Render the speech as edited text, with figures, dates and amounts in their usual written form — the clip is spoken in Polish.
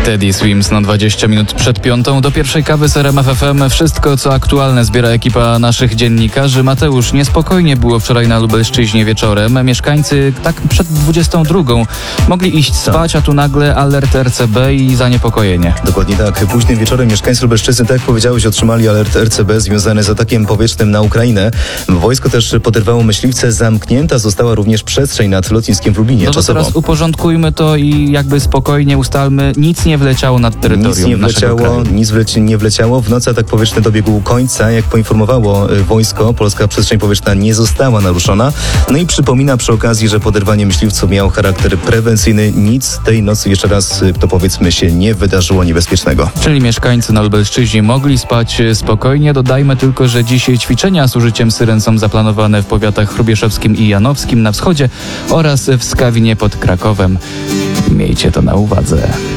Teddy Swims na 20 minut przed 5. Do pierwszej kawy z RMF FM. Wszystko, co aktualne, zbiera ekipa naszych dziennikarzy. Mateusz, niespokojnie było wczoraj na Lubelszczyźnie wieczorem. Mieszkańcy tak przed 22 mogli iść spać, a tu nagle alert RCB i zaniepokojenie. Dokładnie tak. Późnym wieczorem mieszkańcy Lubelszczyzny, tak jak powiedziałeś, otrzymali alert RCB związany z atakiem powietrznym na Ukrainę. Wojsko też poderwało myśliwce. Zamknięta została również przestrzeń nad lotniskiem w Lublinie. No to Czasowo. teraz uporządkujmy to i jakby spokojnie ustalmy, nic nie wleciało nad terytorium naszego kraju. Nic nie wleciało. W nocy atak powietrzny dobiegł końca. Jak poinformowało wojsko, polska przestrzeń powietrzna nie została naruszona. No i przypomina przy okazji, że poderwanie myśliwców miało charakter prewencyjny. Nic tej nocy, jeszcze raz to powiedzmy, się nie wydarzyło niebezpiecznego. Czyli mieszkańcy na Lubelszczyźnie mogli spać spokojnie. Dodajmy tylko, że dzisiaj ćwiczenia z użyciem syren są zaplanowane w powiatach chrubieszowskim i janowskim na wschodzie oraz w Skawinie pod Krakowem. Miejcie to na uwadze.